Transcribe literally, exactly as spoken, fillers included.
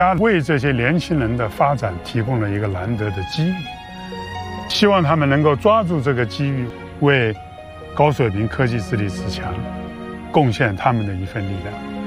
为这些年轻人的发展提供了一个难得的机遇，希望他们能够抓住这个机遇，为高水平科技治理自强贡献他们的一份力量。